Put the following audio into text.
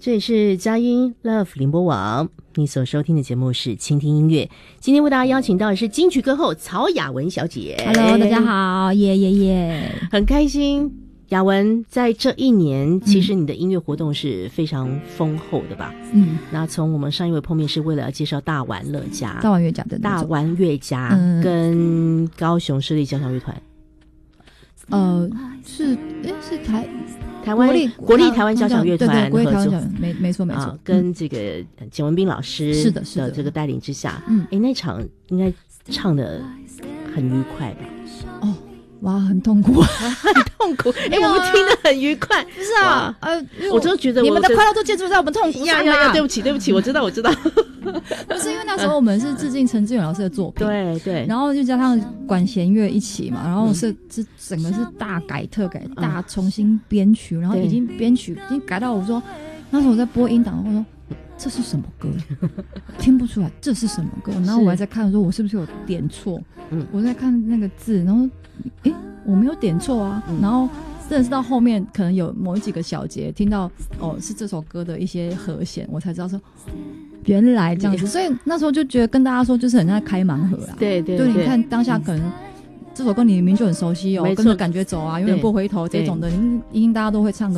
这里是佳音 Love 联播网，你所收听的节目是倾听音乐。今天为大家邀请到的是金曲歌后曹雅雯小姐。 Hello， 大家好，耶耶耶， 很开心。雅雯在这一年，其实你的音乐活动是非常丰厚的吧？那从我们上一回碰面是为了要介绍大玩乐家、 大玩乐家的大玩乐家、跟高雄市立交响乐团。 是台湾国立台湾交响乐团合作，没错跟这个简文彬老师是的这个带领之下，那场应该唱得很愉快吧？哦。 哇，很痛苦， 很痛苦。我们听得很愉快， 不是啊？ 我就觉得你们的快乐都建筑在我们痛苦上啊！ 对不起，我知道。 不是因为那时候我们是致敬陈志远老师的作品， 对， 然后就加上管弦乐一起嘛，然后是整个是大改特改，大重新编曲，然后已经编曲已经改到我说，那时候我在播音档，我说这是什么歌？听不出来这是什么歌？然后我还在看说，我是不是有点错？我在看那个字，然后我没有点错啊。然后真的是到后面可能有某几个小节听到是这首歌的一些和弦，我才知道说原来这样子。所以那时候就觉得跟大家说，就是很像开盲盒啦。 对， 你看当下可能这首歌你明明就很熟悉跟着感觉走啊，永远不回头这种的，一定大家都会唱的。